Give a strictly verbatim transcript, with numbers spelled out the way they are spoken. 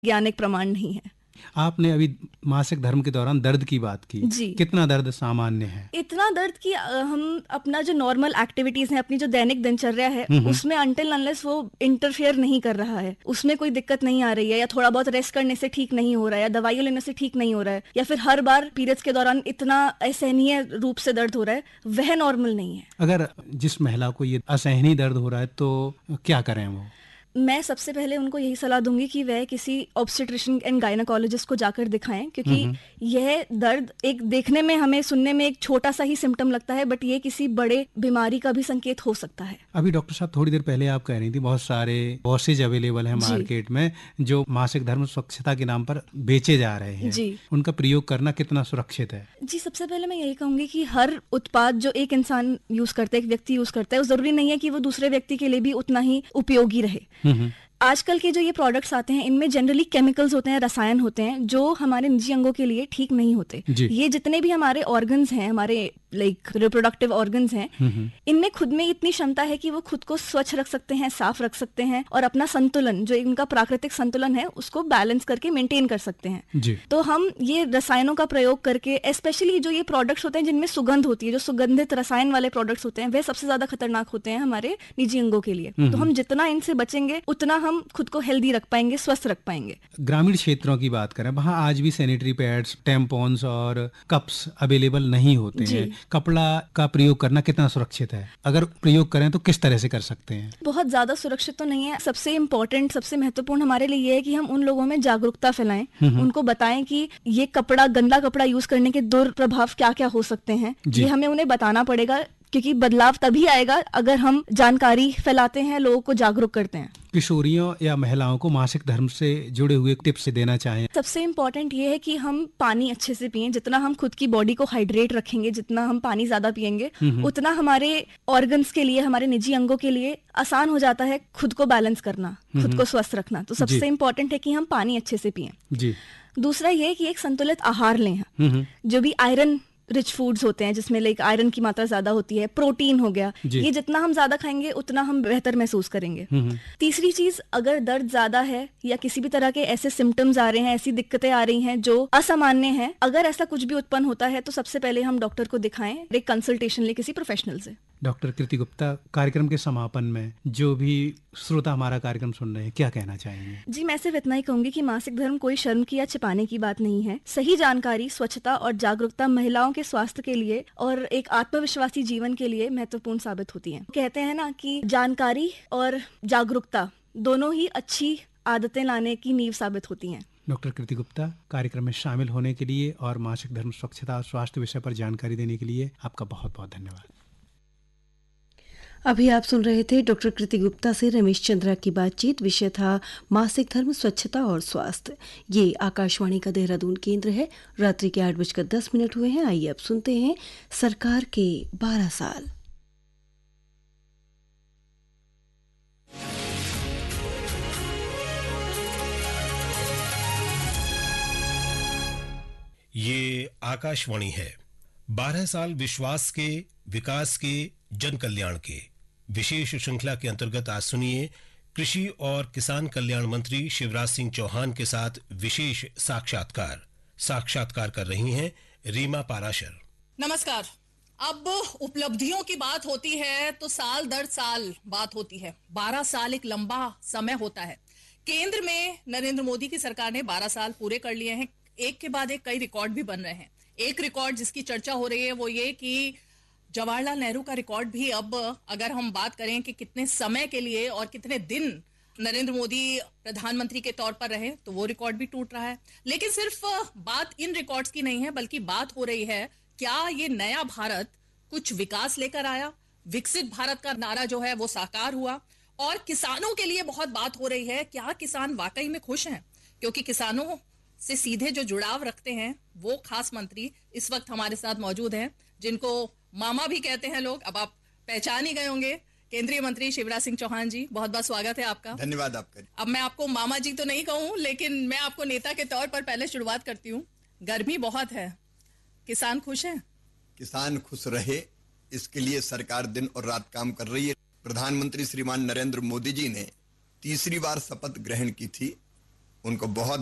वैज्ञानिक प्रमाण नहीं है। आपने अभी मासिक धर्म के दौरान दर्द की बात की, जी। कितना दर्द सामान्य है? इतना दर्द कि हम अपना जो नॉर्मल एक्टिविटीज है, अपनी जो दैनिक दिनचर्या है, उसमें अनटिल अनलेस वो इंटरफेयर नहीं कर रहा है, उसमें कोई दिक्कत नहीं आ रही है, या थोड़ा बहुत रेस्ट करने से ठीक नहीं हो रहा है, या दवाइयां लेने से ठीक नहीं हो रहा है, या फिर हर बार पीरियड्स के दौरान इतना असहनीय रूप से दर्द हो रहा है, वह नॉर्मल नहीं है। अगर जिस महिला को ये असहनीय दर्द हो रहा है तो क्या करें वो? मैं सबसे पहले उनको यही सलाह दूंगी कि वह किसी ऑब्स्टेट्रिशियन एंड गायनेकोलॉजिस्ट को जाकर दिखाएं, क्योंकि यह दर्द एक देखने में, हमें सुनने में एक छोटा सा ही सिम्टम लगता है, बट ये किसी बड़े बीमारी का भी संकेत हो सकता है। अभी डॉक्टर साहब थोड़ी देर पहले आप कह रही थी बहुत सारे वॉशेज अवेलेबल है मार्केट में जो मासिक धर्म स्वच्छता के नाम पर बेचे जा रहे हैं जी। उनका प्रयोग करना कितना सुरक्षित है? जी, सबसे पहले मैं यही कहूंगी कि हर उत्पाद जो एक इंसान यूज करता है, एक व्यक्ति यूज करता है, वो जरूरी नहीं है कि वो दूसरे व्यक्ति के लिए भी उतना ही उपयोगी रहे। आजकल के जो ये प्रोडक्ट्स आते हैं, इनमें जनरली केमिकल्स होते हैं, रसायन होते हैं, जो हमारे निजी अंगों के लिए ठीक नहीं होते। ये जितने भी हमारे ऑर्गन्स हैं, हमारे लाइक रिप्रोडक्टिव ऑर्गन्स हैं, इनमें खुद में इतनी क्षमता है कि वो खुद को स्वच्छ रख सकते हैं, साफ रख सकते हैं, और अपना संतुलन, जो इनका प्राकृतिक संतुलन है, उसको बैलेंस करके मेंटेन कर सकते हैं। तो हम ये रसायनों का प्रयोग करके, स्पेशली जो ये प्रोडक्ट्स होते हैं जिनमें सुगंध होती है, जो सुगंधित रसायन वाले प्रोडक्ट्स होते हैं, वे सबसे ज्यादा खतरनाक होते हैं हमारे निजी अंगों के लिए। तो हम जितना इनसे बचेंगे उतना हम खुद को हेल्दी रख पाएंगे, स्वस्थ रख पाएंगे। ग्रामीण क्षेत्रों की बात करें, वहाँ आज भी सैनिटरी पैड्स, टेम्पॉन्स और कप्स अवेलेबल नहीं होते हैं। कपड़ा का प्रयोग करना कितना सुरक्षित है? अगर प्रयोग करें तो किस तरह से कर सकते हैं? बहुत ज्यादा सुरक्षित तो नहीं है। सबसे इम्पोर्टेंट, सबसे महत्वपूर्ण हमारे लिए ये है कि हम उन लोगों में जागरूकता फैलाएं, उनको बताएं कि ये कपड़ा, गंदा कपड़ा यूज करने के दुष्प्रभाव क्या क्या हो सकते हैं। ये हमें उन्हें बताना पड़ेगा, क्योंकि बदलाव तभी आएगा अगर हम जानकारी फैलाते हैं, लोगों को जागरूक करते हैं। किशोरियों या महिलाओं को मासिक धर्म से जुड़े हुए टिप्स देना चाहें? सबसे इम्पोर्टेंट ये है कि हम पानी अच्छे से पिएं। जितना हम खुद की बॉडी को हाइड्रेट रखेंगे, जितना हम पानी ज्यादा पिएंगे, उतना हमारे ऑर्गन्स के लिए, हमारे निजी अंगों के लिए आसान हो जाता है खुद को बैलेंस करना, खुद को स्वस्थ रखना। तो सबसे इम्पोर्टेंट है कि हम पानी अच्छे से पिएं। जी। दूसरा ये है कि एक संतुलित आहार लें, जो भी आयरन रिच फूड्स होते हैं, जिसमें लाइक आयरन की मात्रा ज्यादा होती है, प्रोटीन हो गया, ये जितना हम ज्यादा खाएंगे उतना हम बेहतर महसूस करेंगे। तीसरी चीज, अगर दर्द ज्यादा है या किसी भी तरह के ऐसे सिम्टम्स आ रहे हैं, ऐसी दिक्कतें आ रही हैं जो असामान्य हैं, अगर ऐसा कुछ भी उत्पन्न होता है तो सबसे पहले हम डॉक्टर को दिखाएं, एक कंसल्टेशन ले किसी प्रोफेशनल से। डॉक्टर कृति गुप्ता, कार्यक्रम के समापन में जो भी श्रोता हमारा कार्यक्रम सुन रहे हैं, क्या कहना चाहेंगे? जी, मैं सिर्फ इतना ही कहूंगी कि मासिक धर्म कोई शर्म की या छिपाने की बात नहीं है। सही जानकारी, स्वच्छता और जागरूकता महिलाओं के स्वास्थ्य के लिए और एक आत्मविश्वासी जीवन के लिए महत्वपूर्ण साबित होती है। कहते हैं ना कि जानकारी और जागरूकता दोनों ही अच्छी आदतें लाने की नींव साबित होती हैं। डॉक्टर कृति गुप्ता, कार्यक्रम में शामिल होने के लिए और मासिक धर्म, स्वच्छता और स्वास्थ्य विषय पर जानकारी देने के लिए आपका बहुत बहुत धन्यवाद। अभी आप सुन रहे थे डॉक्टर कृति गुप्ता से रमेश चंद्रा की बातचीत। विषय था मासिक धर्म, स्वच्छता और स्वास्थ्य। ये आकाशवाणी का देहरादून केंद्र है। रात्रि के आठ बजकर दस मिनट हुए हैं। आइए अब सुनते हैं सरकार के बारह साल। ये आकाशवाणी है। बारह साल विश्वास के, विकास के, जन कल्याण के विशेष श्रृंखला के अंतर्गत आज सुनिए कृषि और किसान कल्याण मंत्री शिवराज सिंह चौहान के साथ विशेष साक्षात्कार। साक्षात्कार कर रही हैं रीमा पाराशर। नमस्कार। अब उपलब्धियों की बात होती है तो साल दर साल बात होती है। बारह साल एक लंबा समय होता है। केंद्र में नरेंद्र मोदी की सरकार ने बारह साल पूरे कर लिए हैं। एक के बाद एक कई रिकॉर्ड भी बन रहे हैं। एक रिकॉर्ड जिसकी चर्चा हो रही है वो ये कि जवाहरलाल नेहरू का रिकॉर्ड भी, अब अगर हम बात करें कि कितने समय के लिए और कितने दिन नरेंद्र मोदी प्रधानमंत्री के तौर पर रहे, तो वो रिकॉर्ड भी टूट रहा है। लेकिन सिर्फ बात इन रिकॉर्ड्स की नहीं है, बल्कि बात हो रही है क्या ये नया भारत कुछ विकास लेकर आया, विकसित भारत का नारा जो है वो साकार हुआ। और किसानों के लिए बहुत बात हो रही है, क्या किसान वाकई में खुश हैं? क्योंकि किसानों से सीधे जो जुड़ाव रखते हैं वो खास मंत्री इस वक्त हमारे साथ मौजूद हैं, जिनको मामा भी कहते हैं लोग। अब आप पहचान ही गए होंगे, केंद्रीय मंत्री शिवराज सिंह चौहान जी, बहुत बहुत स्वागत है आपका। धन्यवाद आपका। अब मैं आपको मामा जी तो नहीं कहूँ, लेकिन मैं आपको नेता के तौर पर पहले शुरुआत करती हूँ। गर्मी बहुत है, किसान खुश हैं? किसान खुश रहे, इसके लिए सरकार दिन और रात काम कर रही है। प्रधानमंत्री श्रीमान नरेंद्र मोदी जी ने तीसरी बार शपथ ग्रहण की थी उनको बहुत